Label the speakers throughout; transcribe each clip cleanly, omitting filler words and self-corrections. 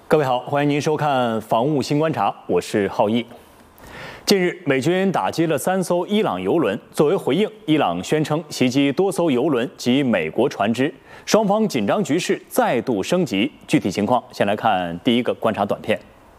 Speaker 1: 各位好，欢迎您收看《防务新观察》，我是浩毅。近日，美军打击了3艘伊朗油轮，作为回应，伊朗宣称袭击多艘油轮及美国船只，双方紧张局势再度升级。具体情况，先来看第一个观察短片。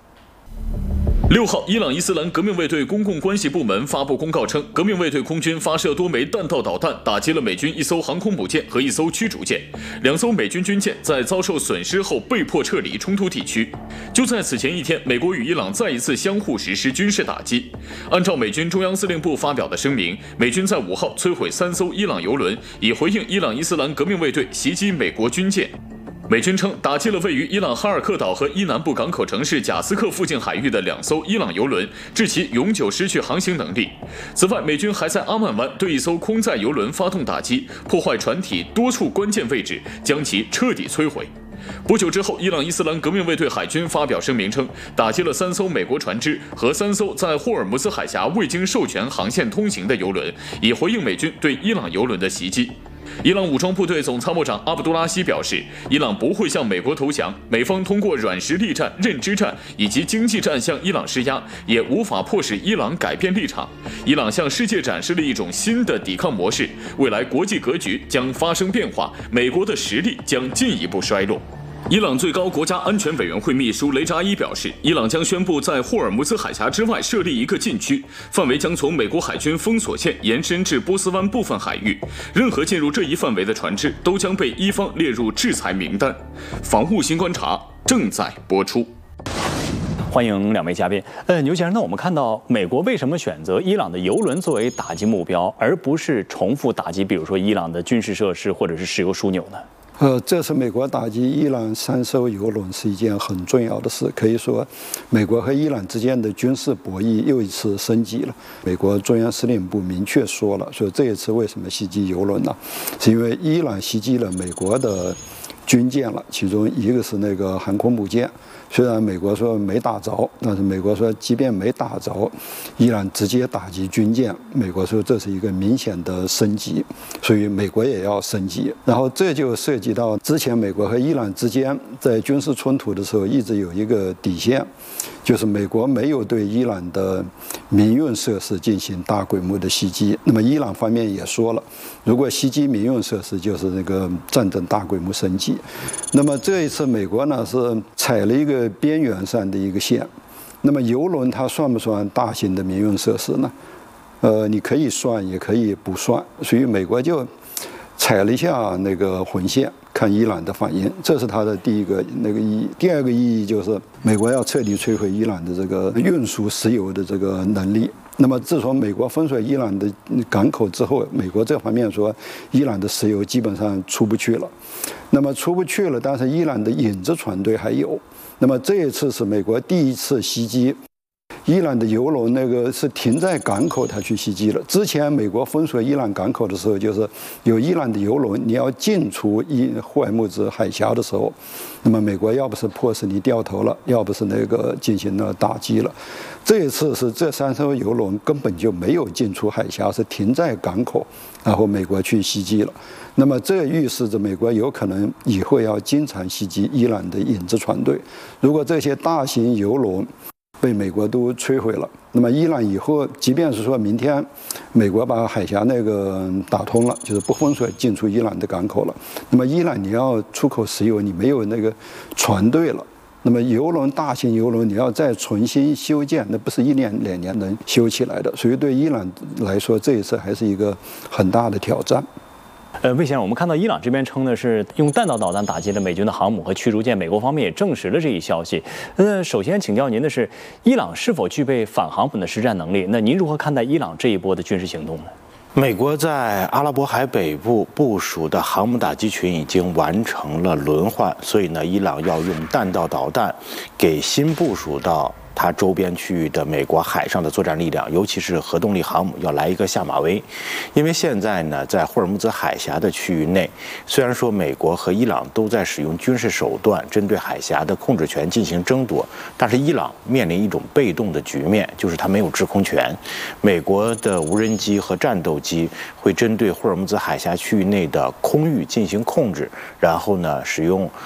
Speaker 2: 6号，伊朗伊斯兰革命卫队公共关系部门发布公告称，革命卫队空军发射多枚弹道导弹，打击了美军1艘航空母舰和1艘驱逐舰，2艘美军军舰在遭受损失后被迫撤离冲突地区。就在此前一天，美国与伊朗再一次相互实施军事打击。按照美军中央司令部发表的声明，美军在5号摧毁3艘伊朗油轮，以回应伊朗伊斯兰革命卫队袭击美国军舰。美军称，打击了位于伊朗哈尔克岛和伊南部港口城市贾斯克附近海域的2艘伊朗油轮，致其永久失去航行能力。此外，美军还在阿曼湾对1艘空载油轮发动打击，破坏船体多处关键位置，将其彻底摧毁。不久之后，伊朗伊斯兰革命卫队海军发表声明称，打击了3艘美国船只和3艘在霍尔木兹海峡未经授权航线通行的油轮，以回应美军对伊朗油轮的袭击。伊朗武装部队总参谋长阿卜杜拉希表示，伊朗不会向美国投降，美方通过软实力战、认知战以及经济战向伊朗施压，也无法迫使伊朗改变立场。伊朗向世界展示了一种新的抵抗模式，未来国际格局将发生变化，美国的实力将进一步衰落。伊朗最高国家安全委员会秘书雷扎伊表示，伊朗将宣布在霍尔木兹海峡之外设立一个禁区，范围将从美国海军封锁线延伸至波斯湾部分海域，任何进入这一范围的船只都将被伊方列入制裁名单。防务新观察正在播出。
Speaker 1: 欢迎2位嘉宾。牛先生，那我们看到美国为什么选择伊朗的油轮作为打击目标，而不是重复打击，比如说伊朗的军事设施或者是石油枢纽呢？
Speaker 3: 这次美国打击伊朗3艘油轮是一件很重要的事，可以说，美国和伊朗之间的军事博弈又一次升级了。美国中央司令部明确说了，说这一次为什么袭击油轮呢？是因为伊朗袭击了美国的军舰了，其中一个是那个航空母舰。虽然美国说没打着，但是美国说即便没打着，伊朗直接打击军舰，美国说这是一个明显的升级，所以美国也要升级。然后这就涉及到之前美国和伊朗之间在军事冲突的时候一直有一个底线，就是美国没有对伊朗的民用设施进行大规模的袭击。那么伊朗方面也说了，如果袭击民用设施，就是那个战争大规模升级。那么这一次美国呢是踩了一个边缘上的一个线。那么油轮它算不算大型的民用设施呢？你可以算，也可以不算。所以美国就踩了一下那个红线，看伊朗的反应，这是它的第一个那个意义。第二个意义就是美国要彻底摧毁伊朗的这个运输石油的这个能力。那么自从美国封锁伊朗的港口之后，美国这方面说伊朗的石油基本上出不去了。那么出不去了，但是伊朗的影子船队还有。那么这一次是美国第一次袭击伊朗的油轮，那个是停在港口，他去袭击了。之前美国封锁伊朗港口的时候，就是有伊朗的油轮，你要进出霍尔木兹海峡的时候，那么美国要不是迫使你掉头了，要不是那个进行了打击了。这一次是这3艘油轮根本就没有进出海峡，是停在港口，然后美国去袭击了。那么这预示着美国有可能以后要经常袭击伊朗的影子船队。如果这些大型油轮被美国都摧毁了，那么伊朗以后即便是说明天美国把海峡那个打通了，就是不封锁进出伊朗的港口了，那么伊朗你要出口石油，你没有那个船队了，那么油轮大型油轮你要再重新修建，那不是1年2年能修起来的，所以对伊朗来说这一次还是一个很大的挑战。
Speaker 1: 魏先生，我们看到伊朗这边称的是用弹道导弹打击了美军的航母和驱逐舰，美国方面也证实了这一消息。首先请教您的是，伊朗是否具备反航母的实战能力？那您如何看待伊朗这一波的军事行动呢？
Speaker 4: 美国在阿拉伯海北部部署的航母打击群已经完成了轮换，所以呢，伊朗要用弹道导弹给新部署到它周边区域的美国海上的作战力量，尤其是核动力航母要来一个下马威。因为现在呢，在霍尔木兹海峡的区域内，虽然说美国和伊朗都在使用军事手段针对海峡的控制权进行争夺，但是伊朗面临一种被动的局面，就是它没有制空权。美国的无人机和战斗机会针对霍尔木兹海峡区域内的空域进行控制，然后呢，使用